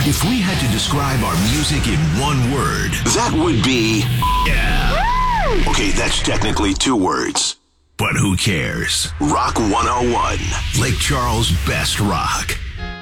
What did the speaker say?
If we had to describe our music in one word, that would be... Yeah. Okay, that's technically 2 words. But who cares? Rock 101. Lake Charles' best rock.